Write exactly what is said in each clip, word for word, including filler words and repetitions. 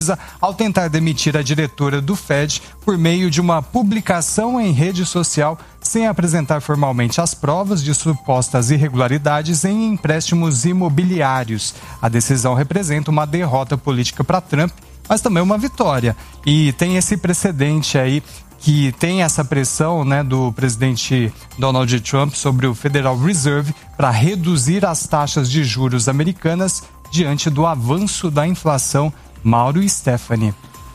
ao tentar demitir a diretora do Fed por meio de uma publicação em rede social sem apresentar formalmente as provas de supostas irregularidades em empréstimos imobiliários. A decisão representa uma derrota política para Trump, mas também uma vitória. E tem esse precedente aí que tem essa pressão, né, do presidente Donald Trump sobre o Federal Reserve para reduzir as taxas de juros americanas diante do avanço da inflação. Mauro e Stephanie.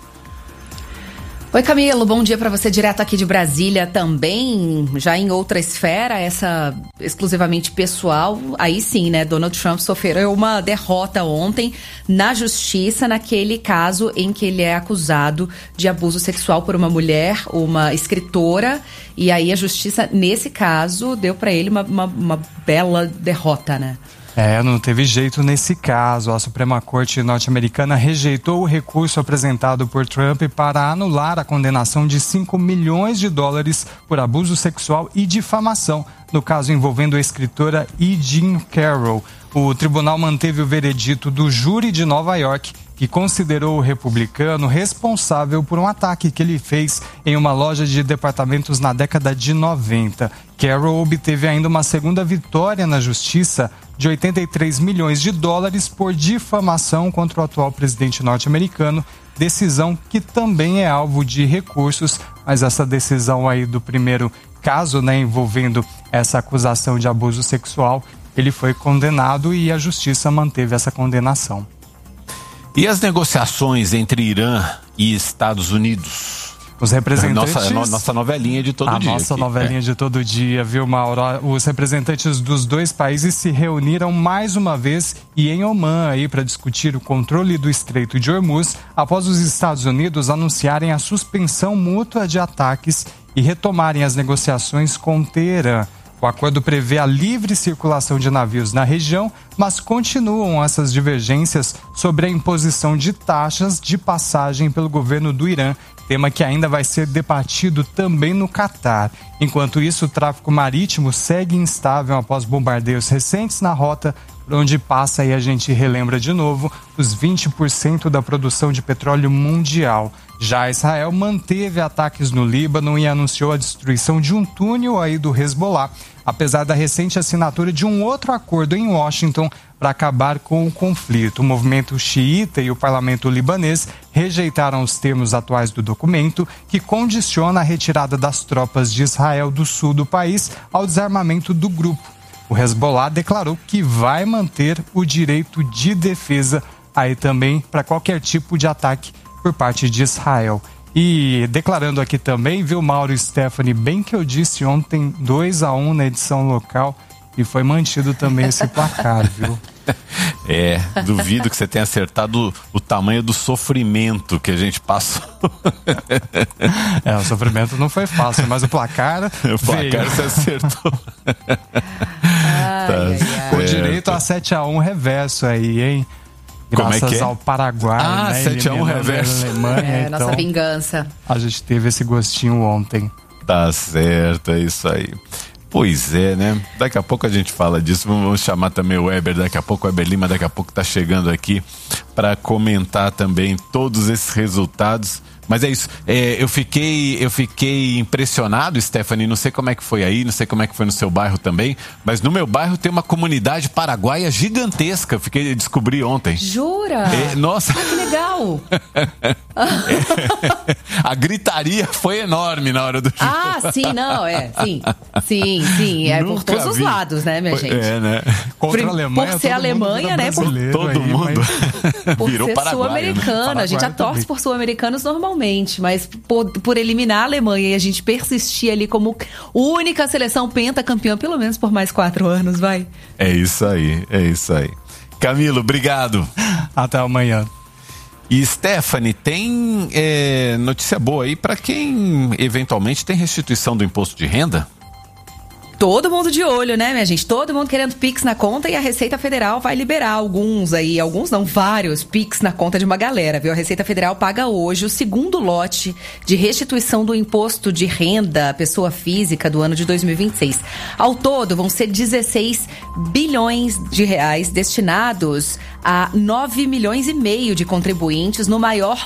Oi, Camilo, bom dia para você direto aqui de Brasília também, já em outra esfera, essa exclusivamente pessoal, aí sim, né, Donald Trump sofreu uma derrota ontem na justiça, naquele caso em que ele é acusado de abuso sexual por uma mulher, uma escritora, e aí a justiça, nesse caso, deu para ele uma, uma, uma bela derrota, né? É, não teve jeito nesse caso. A Suprema Corte norte-americana rejeitou o recurso apresentado por Trump para anular a condenação de cinco milhões de dólares por abuso sexual e difamação, no caso envolvendo a escritora E. Jean Carroll. O tribunal manteve o veredito do júri de Nova York, que considerou o republicano responsável por um ataque que ele fez em uma loja de departamentos na década de noventa. Carroll obteve ainda uma segunda vitória na justiça de oitenta e três milhões de dólares por difamação contra o atual presidente norte-americano, decisão que também é alvo de recursos, mas essa decisão aí do primeiro caso, né, envolvendo essa acusação de abuso sexual, ele foi condenado e a justiça manteve essa condenação. E as negociações entre Irã e Estados Unidos? Os representantes... Nossa, no, nossa novelinha de todo a dia. A nossa aqui. novelinha é. de todo dia, viu, Mauro? Os representantes dos dois países se reuniram mais uma vez e em Omã aí para discutir o controle do Estreito de Hormuz após os Estados Unidos anunciarem a suspensão mútua de ataques e retomarem as negociações com Teherã. O acordo prevê a livre circulação de navios na região, mas continuam essas divergências sobre a imposição de taxas de passagem pelo governo do Irã, tema que ainda vai ser debatido também no Catar. Enquanto isso, o tráfego marítimo segue instável após bombardeios recentes na rota, por onde passa, e a gente relembra de novo, os vinte por cento da produção de petróleo mundial. Já Israel manteve ataques no Líbano e anunciou a destruição de um túnel aí do Hezbollah, apesar da recente assinatura de um outro acordo em Washington para acabar com o conflito. O movimento xiita e o parlamento libanês rejeitaram os termos atuais do documento, que condiciona a retirada das tropas de Israel do sul do país ao desarmamento do grupo. O Hezbollah declarou que vai manter o direito de defesa aí também para qualquer tipo de ataque por parte de Israel. E declarando aqui também, viu, Mauro e Stephanie, bem que eu disse ontem dois a um na edição local e foi mantido também esse placar, viu? É, duvido que você tenha acertado o tamanho do sofrimento que a gente passou. É, o sofrimento não foi fácil, mas o placar O placar veio. você acertou. Ai, Tá ai, ai. Com direito a sete a um reverso aí, hein? Graças Como é que é? ao Paraguai, Ah, né? sete a um eliminando reverso. a Alemanha, É, então nossa vingança. a gente teve esse gostinho ontem. Tá certo, é isso aí. Pois é, né? Daqui a pouco a gente fala disso. Vamos chamar também o Weber, daqui a pouco o Weber Lima, daqui a pouco tá chegando aqui para comentar também todos esses resultados. Mas é isso, é, eu fiquei eu fiquei impressionado, Stephanie, não sei como é que foi aí, não sei como é que foi no seu bairro também, mas no meu bairro tem uma comunidade paraguaia gigantesca, eu fiquei descobri ontem. Jura? É, nossa. Ah, que legal! A gritaria foi enorme na hora do jogo. Ah, sim, não, é, sim, sim, sim, é por Nunca todos os vi. lados, né, minha Foi- gente? É, né? Contra Por- a Alemanha, por ser todo mundo Alemanha, vira né, por- brasileiro Todo aí, mundo mas- Por virou ser paraguaio, né? sul-americano, a gente já Paraguai torce também. por sul-americanos normalmente, mas por, por eliminar a Alemanha e a gente persistir ali como única seleção pentacampeã, pelo menos por mais quatro anos, vai. É isso aí, é isso aí. Camilo, obrigado. Até amanhã. E Stephanie, tem é, notícia boa aí para quem eventualmente tem restituição do imposto de renda? Todo mundo de olho, né, minha gente? Todo mundo querendo Pix na conta e a Receita Federal vai liberar alguns aí, alguns não, vários Pix na conta de uma galera, viu? A Receita Federal paga hoje o segundo lote de restituição do imposto de renda à pessoa física do ano de dois mil e vinte e seis. Ao todo, vão ser dezesseis bilhões de reais destinados a nove milhões e meio de contribuintes no maior